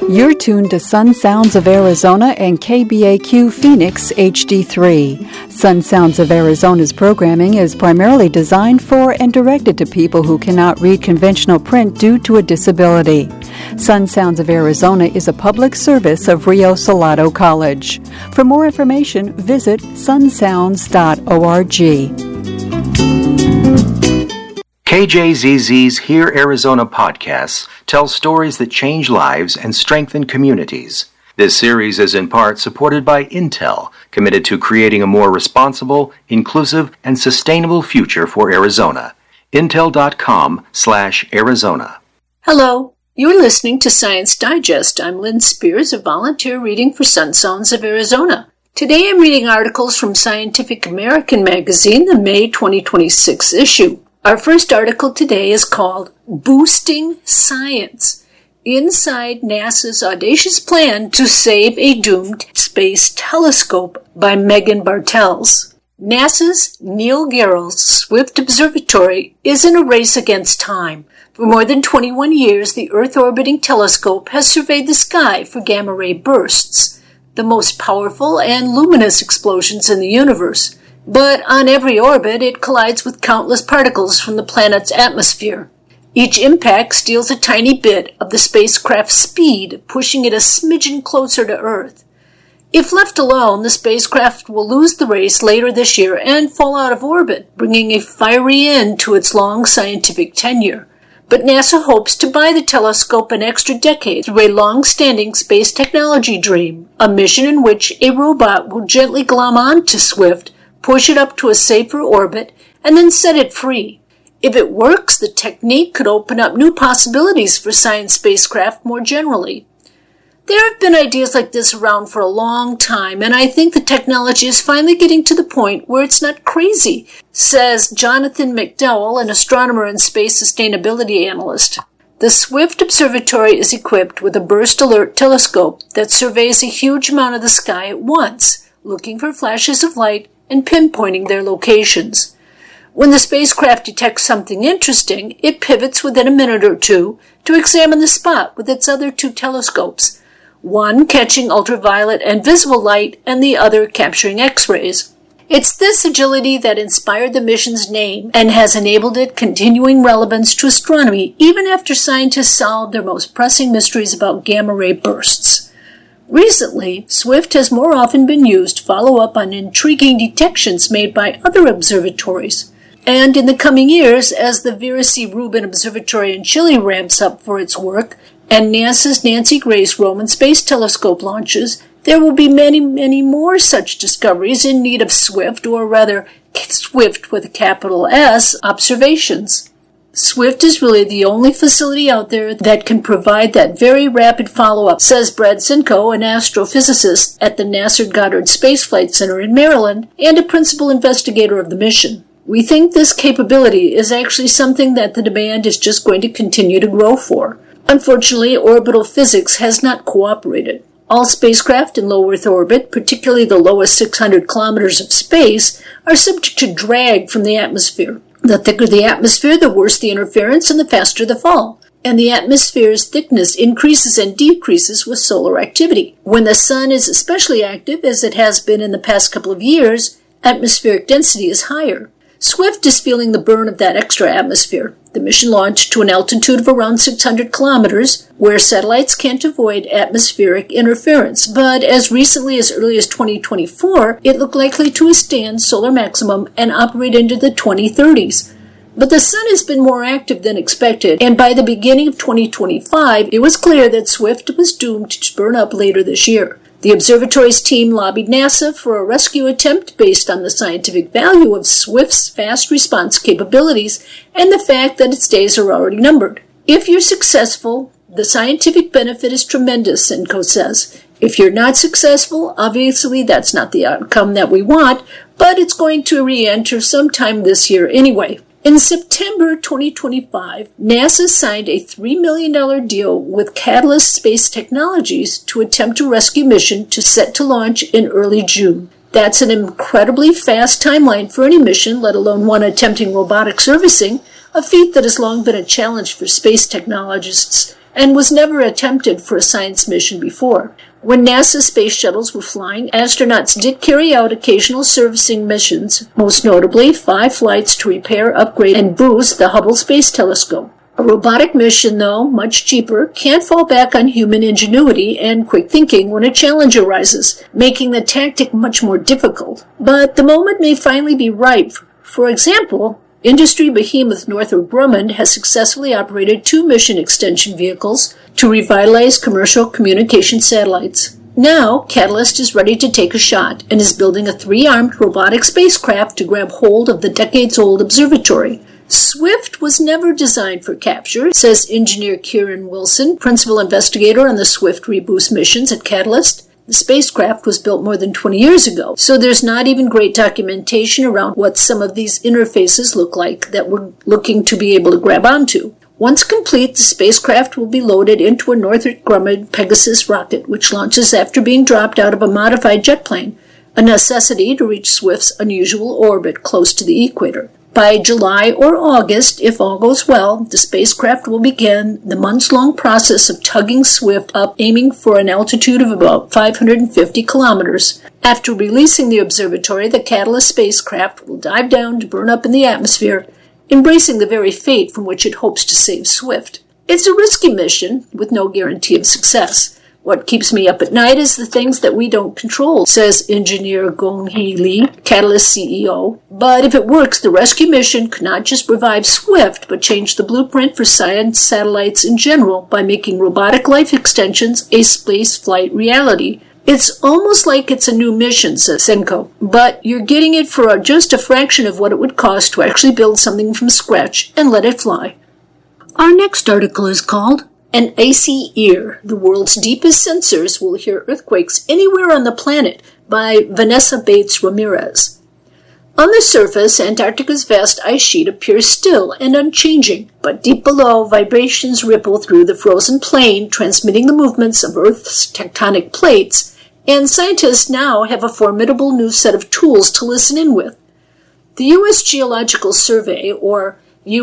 You're tuned to Sun Sounds of Arizona and KBAQ Phoenix HD3. Sun Sounds of Arizona's programming is primarily designed for and directed to people who cannot read conventional print due to a disability. Sun Sounds of Arizona is a public service of Rio Salado College. For more information, visit sunsounds.org. KJZZ's Hear Arizona podcasts tell stories that change lives and strengthen communities. This series is in part supported by Intel, committed to creating a more responsible, inclusive, and sustainable future for Arizona. Intel.com/Arizona. Hello, you're listening to Science Digest. I'm Lynn Spears, a volunteer reading for Sun Sounds of Arizona. Today I'm reading articles from Scientific American magazine, the May 2026 issue. Our first article today is called Boosting Science, Inside NASA's Audacious Plan to Save a Doomed Space Telescope by Megan Bartels. NASA's Neil Gehrels Swift Observatory is in a race against time. For more than 21 years, the Earth-orbiting telescope has surveyed the sky for gamma-ray bursts, the most powerful and luminous explosions in the universe. But on every orbit, it collides with countless particles from the planet's atmosphere. Each impact steals a tiny bit of the spacecraft's speed, pushing it a smidgen closer to Earth. If left alone, the spacecraft will lose the race later this year and fall out of orbit, bringing a fiery end to its long scientific tenure. But NASA hopes to buy the telescope an extra decade through a long-standing space technology dream, a mission in which a robot will gently glom onto Swift, push it up to a safer orbit, and then set it free. If it works, the technique could open up new possibilities for science spacecraft more generally. There have been ideas like this around for a long time, and I think the technology is finally getting to the point where it's not crazy, says Jonathan McDowell, an astronomer and space sustainability analyst. The Swift Observatory is equipped with a burst alert telescope that surveys a huge amount of the sky at once, looking for flashes of light and pinpointing their locations. When the spacecraft detects something interesting, it pivots within a minute or two to examine the spot with its other two telescopes, one catching ultraviolet and visible light and the other capturing X-rays. It's this agility that inspired the mission's name and has enabled it continuing relevance to astronomy even after scientists solved their most pressing mysteries about gamma-ray bursts. Recently, Swift has more often been used to follow up on intriguing detections made by other observatories. And in the coming years, as the Vera C. Rubin Observatory in Chile ramps up for its work, and NASA's Nancy Grace Roman Space Telescope launches, there will be many, many more such discoveries in need of Swift, or rather, Swift with a capital S, observations. Swift is really the only facility out there that can provide that very rapid follow-up, says Brad Sinko, an astrophysicist at the NASA Goddard Space Flight Center in Maryland and a principal investigator of the mission. We think this capability is actually something that the demand is just going to continue to grow for. Unfortunately, orbital physics has not cooperated. All spacecraft in low Earth orbit, particularly the lowest 600 kilometers of space, are subject to drag from the atmosphere. The thicker the atmosphere, the worse the interference and the faster the fall. And the atmosphere's thickness increases and decreases with solar activity. When the sun is especially active, as it has been in the past couple of years, atmospheric density is higher. Swift is feeling the burn of that extra atmosphere. The mission launched to an altitude of around 600 kilometers, where satellites can't avoid atmospheric interference, but as recently as early as 2024, it looked likely to withstand solar maximum and operate into the 2030s. But the sun has been more active than expected, and by the beginning of 2025, it was clear that Swift was doomed to burn up later this year. The observatory's team lobbied NASA for a rescue attempt based on the scientific value of Swift's fast response capabilities and the fact that its days are already numbered. If you're successful, the scientific benefit is tremendous, Sinko says. If you're not successful, obviously that's not the outcome that we want, but it's going to re-enter sometime this year anyway. In September 2025, NASA signed a $3 million deal with Catalyst Space Technologies to attempt a rescue mission set to launch in early June. That's an incredibly fast timeline for any mission, let alone one attempting robotic servicing, a feat that has long been a challenge for space technologists and was never attempted for a science mission before. When NASA space shuttles were flying, astronauts did carry out occasional servicing missions, most notably 5 flights to repair, upgrade, and boost the Hubble Space Telescope. A robotic mission, though much cheaper, can't fall back on human ingenuity and quick thinking when a challenge arises, making the tactic much more difficult. But the moment may finally be ripe. For example, industry behemoth Northrop Grumman has successfully operated 2 mission extension vehicles to revitalize commercial communication satellites. Now, Catalyst is ready to take a shot and is building a 3-armed robotic spacecraft to grab hold of the decades-old observatory. Swift was never designed for capture, says engineer Kieran Wilson, principal investigator on the Swift reboost missions at Catalyst. The spacecraft was built more than 20 years ago, so there's not even great documentation around what some of these interfaces look like that we're looking to be able to grab onto. Once complete, the spacecraft will be loaded into a Northrop Grumman Pegasus rocket, which launches after being dropped out of a modified jet plane, a necessity to reach Swift's unusual orbit close to the equator. By July or August, if all goes well, the spacecraft will begin the months-long process of tugging Swift up, aiming for an altitude of about 550 kilometers. After releasing the observatory, the Catalyst spacecraft will dive down to burn up in the atmosphere, embracing the very fate from which it hopes to save Swift. It's a risky mission, with no guarantee of success. What keeps me up at night is the things that we don't control, says engineer Gong-hee Lee, Catalyst CEO. But if it works, the rescue mission could not just revive Swift, but change the blueprint for science satellites in general by making robotic life extensions a space flight reality. It's almost like it's a new mission, says Senko, but you're getting it for just a fraction of what it would cost to actually build something from scratch and let it fly. Our next article is called An Icy Ear, the World's Deepest Sensors Will Hear Earthquakes Anywhere on the Planet, by Vanessa Bates Ramirez. On the surface, Antarctica's vast ice sheet appears still and unchanging, but deep below, vibrations ripple through the frozen plain, transmitting the movements of Earth's tectonic plates, and scientists now have a formidable new set of tools to listen in with. The U.S. Geological Survey, or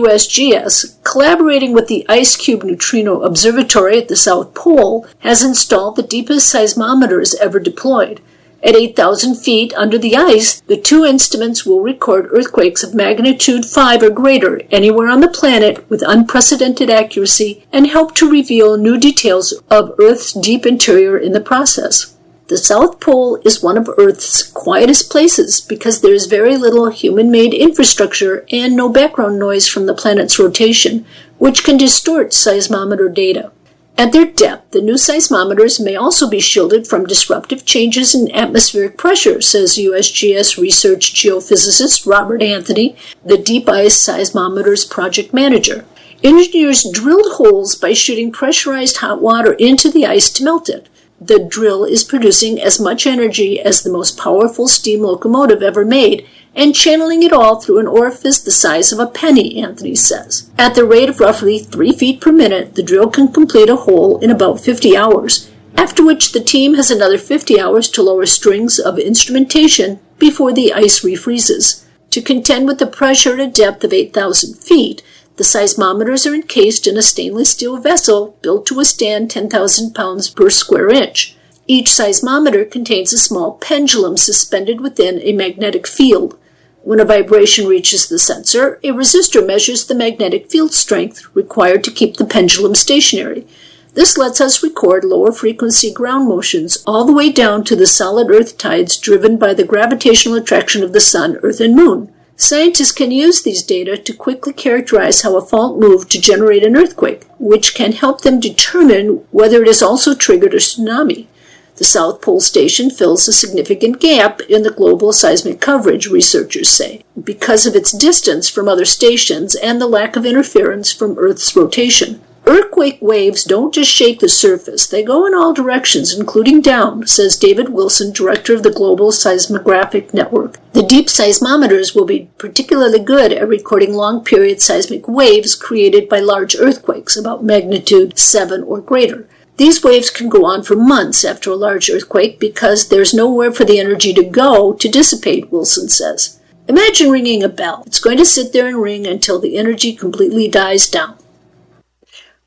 USGS, collaborating with the IceCube Neutrino Observatory at the South Pole, has installed the deepest seismometers ever deployed. At 8,000 feet under the ice, the 2 instruments will record earthquakes of magnitude 5 or greater anywhere on the planet with unprecedented accuracy and help to reveal new details of Earth's deep interior in the process. The South Pole is one of Earth's quietest places because there is very little human-made infrastructure and no background noise from the planet's rotation, which can distort seismometer data. At their depth, the new seismometers may also be shielded from disruptive changes in atmospheric pressure, says USGS research geophysicist Robert Anthony, the Deep Ice Seismometers project manager. Engineers drilled holes by shooting pressurized hot water into the ice to melt it. The drill is producing as much energy as the most powerful steam locomotive ever made, and channeling it all through an orifice the size of a penny, Anthony says. At the rate of roughly 3 feet per minute, the drill can complete a hole in about 50 hours, after which the team has another 50 hours to lower strings of instrumentation before the ice refreezes. To contend with the pressure at a depth of 8,000 feet, the seismometers are encased in a stainless steel vessel built to withstand 10,000 pounds per square inch. Each seismometer contains a small pendulum suspended within a magnetic field. When a vibration reaches the sensor, a resistor measures the magnetic field strength required to keep the pendulum stationary. This lets us record lower frequency ground motions all the way down to the solid Earth tides driven by the gravitational attraction of the Sun, Earth, and Moon. Scientists can use these data to quickly characterize how a fault moved to generate an earthquake, which can help them determine whether it has also triggered a tsunami. The South Pole Station fills a significant gap in the global seismic coverage, researchers say, because of its distance from other stations and the lack of interference from Earth's rotation. Earthquake waves don't just shake the surface, they go in all directions, including down, says David Wilson, director of the Global Seismographic Network. The deep seismometers will be particularly good at recording long-period seismic waves created by large earthquakes, about magnitude 7 or greater. These waves can go on for months after a large earthquake because there's nowhere for the energy to go to dissipate, Wilson says. Imagine ringing a bell. It's going to sit there and ring until the energy completely dies down.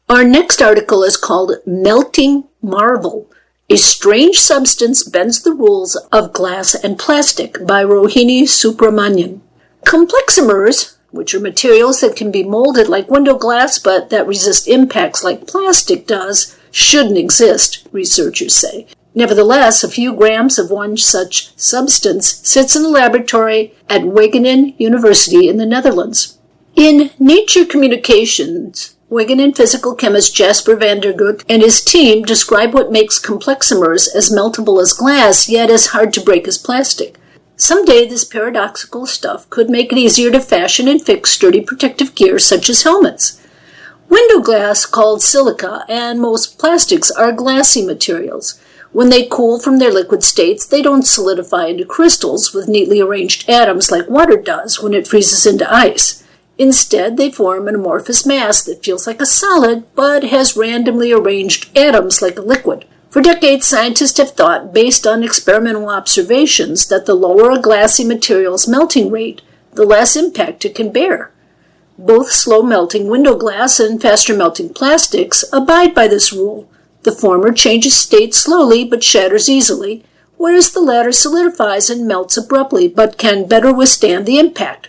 Our next article is called Melting Marble. A Strange Substance Bends the Rules of Glass and Plastic by Rohini Subramanian. Compleximers, which are materials that can be molded like window glass but that resist impacts like plastic does, shouldn't exist, researchers say. Nevertheless, a few grams of one such substance sits in the laboratory at Wageningen University in the Netherlands. In Nature Communications, Wageningen physical chemist Jasper van der Gut and his team describe what makes compleximers as meltable as glass, yet as hard to break as plastic. Someday this paradoxical stuff could make it easier to fashion and fix sturdy protective gear such as helmets. Window glass, called silica, and most plastics are glassy materials. When they cool from their liquid states, they don't solidify into crystals with neatly arranged atoms like water does when it freezes into ice. Instead, they form an amorphous mass that feels like a solid, but has randomly arranged atoms like a liquid. For decades, scientists have thought, based on experimental observations, that the lower a glassy material's melting rate, the less impact it can bear. Both slow-melting window glass and faster-melting plastics abide by this rule. The former changes state slowly but shatters easily, whereas the latter solidifies and melts abruptly but can better withstand the impact.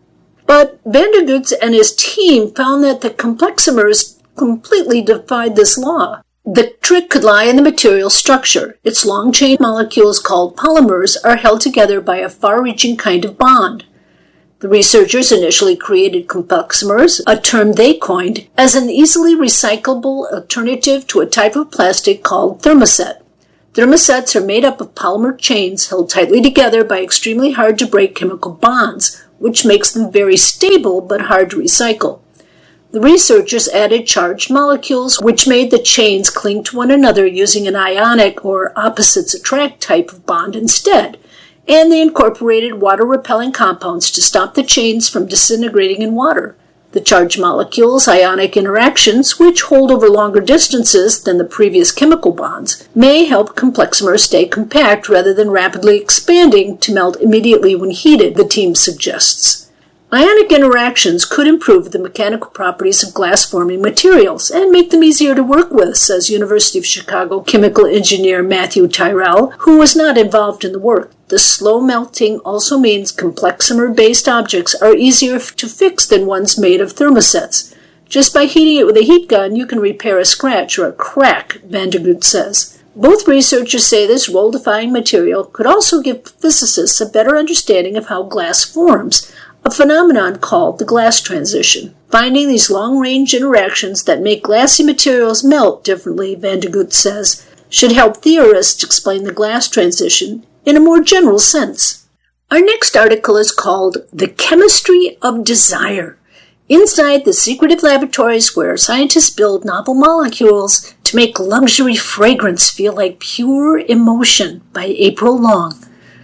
But van der Gut and his team found that the compleximers completely defied this law. The trick could lie in the material structure. Its long-chain molecules called polymers are held together by a far-reaching kind of bond. The researchers initially created compleximers, a term they coined, as an easily recyclable alternative to a type of plastic called thermoset. Thermosets are made up of polymer chains held tightly together by extremely hard-to-break chemical bonds, which makes them very stable but hard to recycle. The researchers added charged molecules, which made the chains cling to one another using an ionic or opposites attract type of bond instead, and they incorporated water-repelling compounds to stop the chains from disintegrating in water. The charged molecules' ionic interactions, which hold over longer distances than the previous chemical bonds, may help compleximers stay compact rather than rapidly expanding to melt immediately when heated, the team suggests. Ionic interactions could improve the mechanical properties of glass-forming materials and make them easier to work with, says University of Chicago chemical engineer Matthew Tyrrell, who was not involved in the work. The slow melting also means compleximer-based objects are easier to fix than ones made of thermosets. Just by heating it with a heat gun, you can repair a scratch or a crack, van der Gut says. Both researchers say this role-defying material could also give physicists a better understanding of how glass forms, a phenomenon called the glass transition. Finding these long-range interactions that make glassy materials melt differently, van der Gut says, should help theorists explain the glass transition in a more general sense. Our next article is called The Chemistry of Desire. Inside the secretive laboratories where scientists build novel molecules to make luxury fragrance feel like pure emotion, by April Long.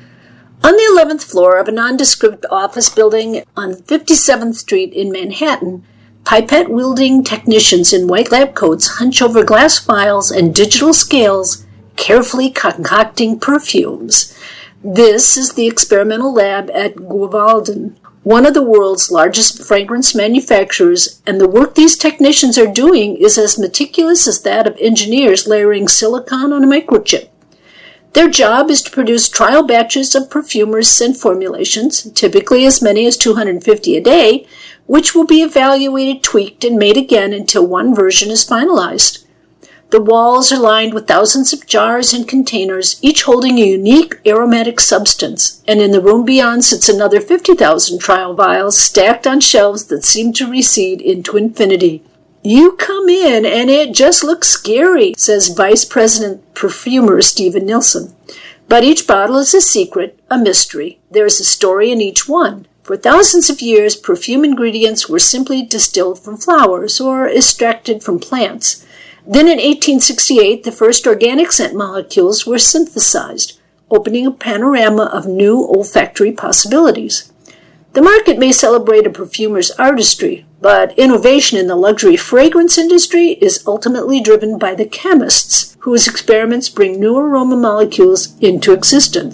On the 11th floor of a nondescript office building on 57th Street in Manhattan, pipette-wielding technicians in white lab coats hunch over glass vials and digital scales, carefully concocting perfumes. This is the experimental lab at Gewalden, one of the world's largest fragrance manufacturers, and the work these technicians are doing is as meticulous as that of engineers layering silicon on a microchip. Their job is to produce trial batches of perfumers' scent formulations, typically as many as 250 a day, which will be evaluated, tweaked, and made again until one version is finalized. The walls are lined with thousands of jars and containers, each holding a unique aromatic substance, and in the room beyond sits another 50,000 trial vials stacked on shelves that seem to recede into infinity. You come in and it just looks scary, says Vice President Perfumer Stephen Nilsson. But each bottle is a secret, a mystery. There is a story in each one. For thousands of years, perfume ingredients were simply distilled from flowers or extracted from plants. Then in 1868, the first organic scent molecules were synthesized, opening a panorama of new olfactory possibilities. The market may celebrate a perfumer's artistry, but innovation in the luxury fragrance industry is ultimately driven by the chemists, whose experiments bring new aroma molecules into existence.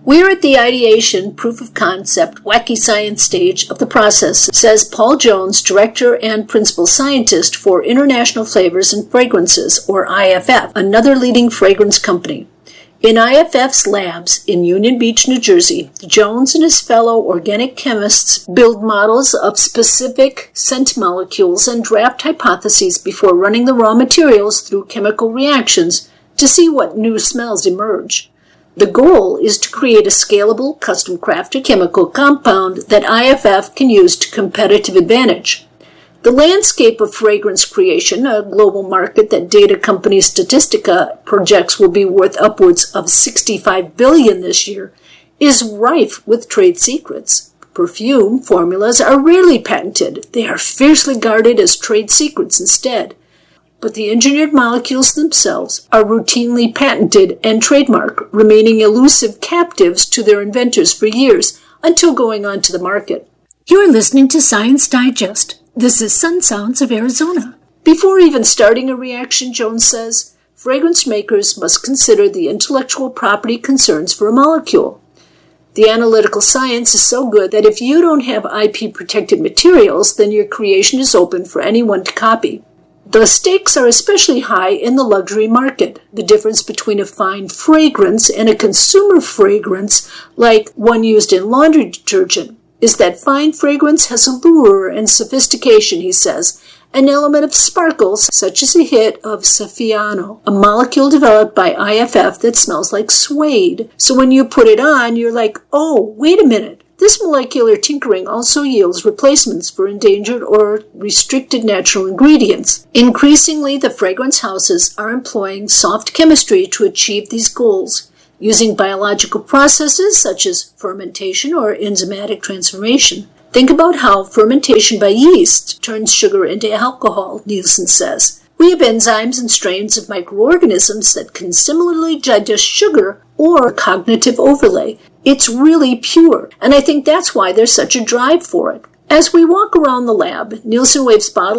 We're at the ideation, proof of concept, wacky science stage of the process, says Paul Jones, Director and Principal Scientist for International Flavors and Fragrances, or IFF, another leading fragrance company. In IFF's labs in Union Beach, New Jersey, Jones and his fellow organic chemists build models of specific scent molecules and draft hypotheses before running the raw materials through chemical reactions to see what new smells emerge. The goal is to create a scalable, custom-crafted chemical compound that IFF can use to competitive advantage. The landscape of fragrance creation, a global market that data company Statistica projects will be worth upwards of $65 billion this year, is rife with trade secrets. Perfume formulas are rarely patented. They are fiercely guarded as trade secrets instead. But the engineered molecules themselves are routinely patented and trademarked, remaining elusive captives to their inventors for years until going on to the market. You're listening to Science Digest. This is Sun Sounds of Arizona. Before even starting a reaction, Jones says, fragrance makers must consider the intellectual property concerns for a molecule. The analytical science is so good that if you don't have IP-protected materials, then your creation is open for anyone to copy. The stakes are especially high in the luxury market. The difference between a fine fragrance and a consumer fragrance, like one used in laundry detergent, is that fine fragrance has allure and sophistication, he says, an element of sparkles, such as a hit of Saffiano, a molecule developed by IFF that smells like suede. So when you put it on, you're like, oh, wait a minute. This molecular tinkering also yields replacements for endangered or restricted natural ingredients. Increasingly, the fragrance houses are employing soft chemistry to achieve these goals, using biological processes such as fermentation or enzymatic transformation. Think about how fermentation by yeast turns sugar into alcohol, Nielsen says. We have enzymes and strains of microorganisms that can similarly digest sugar or cognitive overlay. It's really pure, and I think that's why there's such a drive for it. As we walk around the lab, Nielsen waves bottles